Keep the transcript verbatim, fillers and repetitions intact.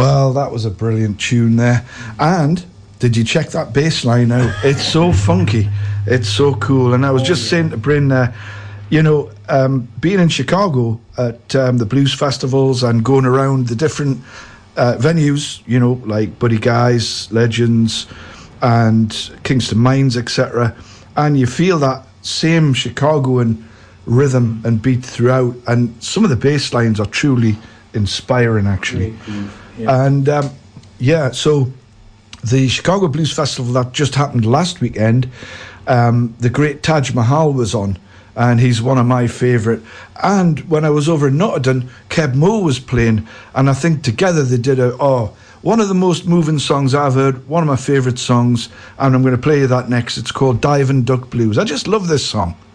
Well, that was a brilliant tune there. And did you check that bass line out? It's so funky. It's so cool. And I was just saying to Bryn, uh, you know, um, being in Chicago at um, the blues festivals and going around the different uh, venues, you know, like Buddy Guy's, Legends, and Kingston Mines, et cetera. And you feel that same Chicagoan rhythm and beat throughout. And some of the bass lines are truly inspiring, actually. Yeah. And, um, yeah, so the Chicago Blues Festival that just happened last weekend, um, the great Taj Mahal was on. And he's one of my favourite. And when I was over in Nottingham, Keb Mo was playing, and I think together they did a oh one of the most moving songs I've heard, one of my favourite songs, and I'm going to play you that next. It's called Dive and Duck Blues. I just love this song.